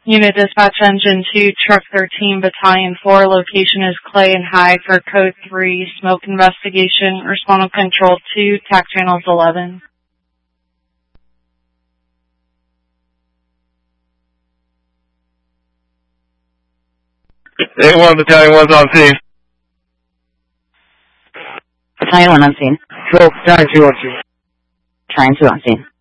Unit Dispatch Engine 2, Truck 13, Battalion 4, location is Clay and High for Code 3, smoke investigation, respond on Control 2, TAC channels 11. A1, Battalion 1's on scene. Battalion 1 on scene. So, Battalion 2 on scene. Battalion 2 on scene.